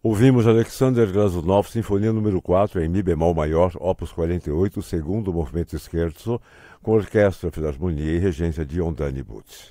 Ouvimos Alexander Glazunov, Sinfonia número 4 em Mi bemol maior, opus 48, segundo movimento scherzo, com orquestra Filarmonia e regência de Ondani Butz.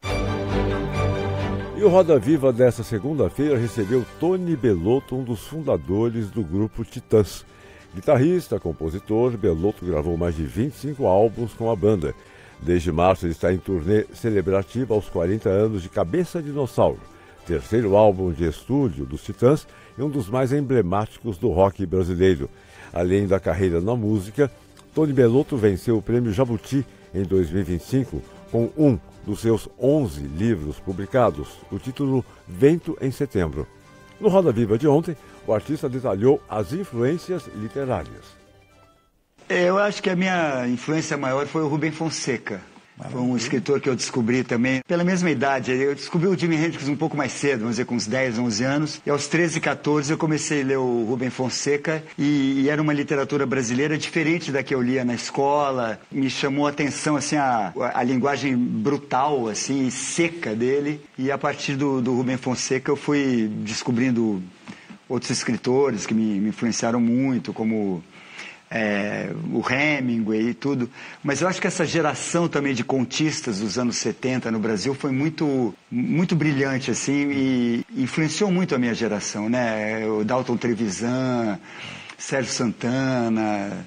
E o Roda Viva desta segunda-feira recebeu Tony Bellotto, um dos fundadores do grupo Titãs. Guitarrista, compositor, Bellotto gravou mais de 25 álbuns com a banda. Desde março ele está em turnê celebrativa aos 40 anos de Cabeça Dinossauro, terceiro álbum de estúdio dos Titãs e um dos mais emblemáticos do rock brasileiro. Além da carreira na música, Tony Bellotto venceu o Prêmio Jabuti em 2025 com um dos seus 11 livros publicados, o título Vento em Setembro. No Roda Viva de ontem, o artista detalhou as influências literárias. Eu acho que a minha influência maior foi o Rubem Fonseca. Foi um escritor que eu descobri também pela mesma idade. Eu descobri o Jimi Hendrix um pouco mais cedo, vamos dizer, com uns 10, 11 anos. E aos 13, 14 eu comecei a ler o Rubem Fonseca e era uma literatura brasileira diferente da que eu lia na escola. Me chamou a atenção assim, a linguagem brutal, assim, seca dele. E a partir do Rubem Fonseca eu fui descobrindo outros escritores que me influenciaram muito, como... o Hemingway e tudo, mas eu acho que essa geração também de contistas dos anos 70 no Brasil foi muito, muito brilhante, assim, e influenciou muito a minha geração, né? O Dalton Trevisan, Sérgio Santana.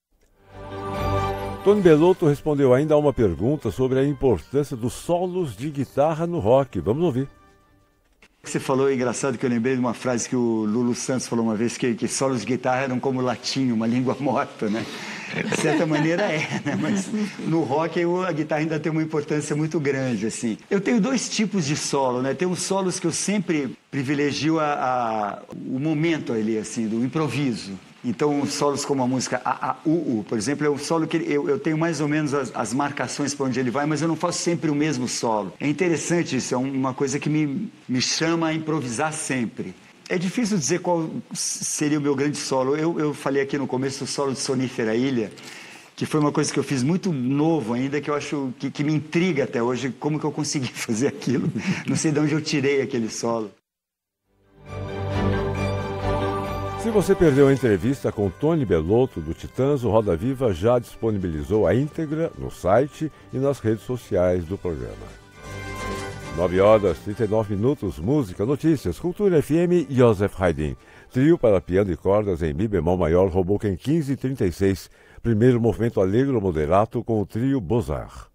Tony Bellotto respondeu ainda a uma pergunta sobre a importância dos solos de guitarra no rock. Vamos ouvir. Você falou, é engraçado que eu lembrei de uma frase que o Lulu Santos falou uma vez, que solos de guitarra eram como latim, uma língua morta, né? De certa maneira né? Mas no rock a guitarra ainda tem uma importância muito grande, assim. Eu tenho dois tipos de solo, né? Tem uns solos que eu sempre privilegio o momento ali, assim, do improviso. Então, solos como a música por exemplo, é um solo que eu tenho mais ou menos as marcações para onde ele vai, mas eu não faço sempre o mesmo solo. É interessante isso, é uma coisa que me chama a improvisar sempre. É difícil dizer qual seria o meu grande solo. Eu falei aqui no começo do solo de Sonífera Ilha, que foi uma coisa que eu fiz muito novo ainda, que eu acho que me intriga até hoje, como que eu consegui fazer aquilo. Não sei de onde eu tirei aquele solo. Se você perdeu a entrevista com Tony Bellotto do Titãs, o Roda Viva já disponibilizou a íntegra no site e nas redes sociais do programa. 9h39, música, notícias, Cultura FM, Joseph Haydn. Trio para piano e cordas em Mi bemol maior, Hoboken 1536. Primeiro movimento allegro moderato com o trio Beaux-Arts.